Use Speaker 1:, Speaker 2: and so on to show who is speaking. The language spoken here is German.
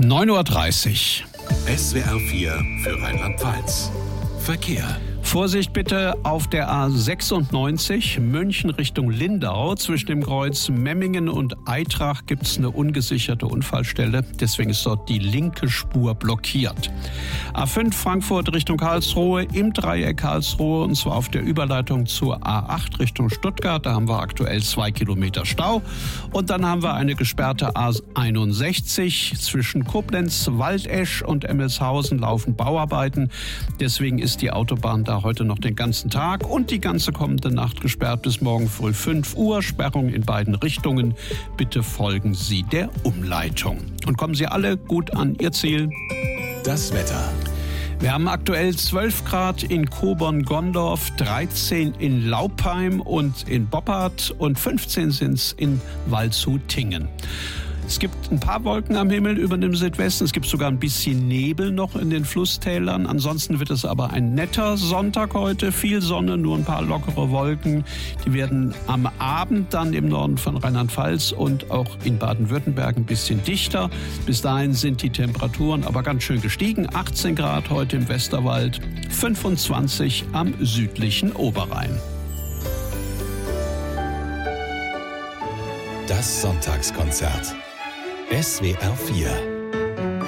Speaker 1: 9:30 Uhr.
Speaker 2: SWR 4 für Rheinland-Pfalz. Verkehr.
Speaker 1: Vorsicht bitte auf der A96 München Richtung Lindau. Zwischen dem Kreuz Memmingen und Aitrach gibt es eine ungesicherte Unfallstelle. Deswegen ist dort die linke Spur blockiert. A5 Frankfurt Richtung Karlsruhe im Dreieck Karlsruhe, und zwar auf der Überleitung zur A8 Richtung Stuttgart. Da haben wir aktuell 2 Kilometer Stau. Und dann haben wir eine gesperrte A61 zwischen Koblenz, Waldesch und Emmelshausen laufen Bauarbeiten. Deswegen ist die Autobahn da heute noch den ganzen Tag und die ganze kommende Nacht gesperrt bis morgen früh 5 Uhr. Sperrung in beiden Richtungen. Bitte folgen Sie der Umleitung. Und kommen Sie alle gut an Ihr Ziel.
Speaker 2: Das Wetter.
Speaker 1: Wir haben aktuell 12 Grad in Kobern-Gondorf, 13 in Laupheim und in Boppard und 15 sind es in Waldshut-Tingen. Es gibt ein paar Wolken am Himmel über dem Südwesten. Es gibt sogar ein bisschen Nebel noch in den Flusstälern. Ansonsten wird es aber ein netter Sonntag heute. Viel Sonne, nur ein paar lockere Wolken. Die werden am Abend dann im Norden von Rheinland-Pfalz und auch in Baden-Württemberg ein bisschen dichter. Bis dahin sind die Temperaturen aber ganz schön gestiegen. 18 Grad heute im Westerwald, 25 am südlichen Oberrhein.
Speaker 2: Das Sonntagskonzert. SWR 4